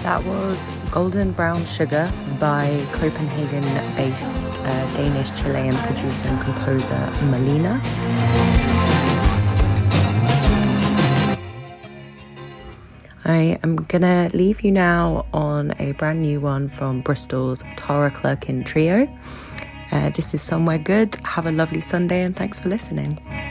That was Golden Brown Sugar by Copenhagen-based Danish-Chilean producer and composer Melina. I am gonna leave you now on a brand new one from Bristol's Tara Clerkin Trio. This is Somewhere Good. Have a lovely Sunday and thanks for listening.